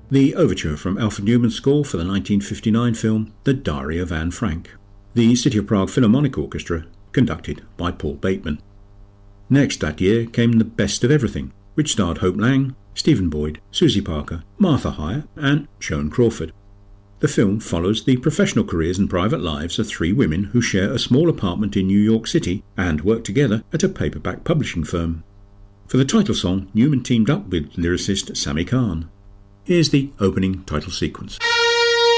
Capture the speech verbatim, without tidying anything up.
the overture from Alfred Newman's score for the nineteen fifty-nine film The Diary of Anne Frank, the City of Prague Philharmonic Orchestra, conducted by Paul Bateman. Next that year came The Best of Everything, which starred Hope Lang, Stephen Boyd, Susie Parker, Martha Hire and Joan Crawford. The film follows the professional careers and private lives of three women who share a small apartment in New York City and work together at a paperback publishing firm. For the title song, Newman teamed up with lyricist Sammy Kahn. Here's the opening title sequence.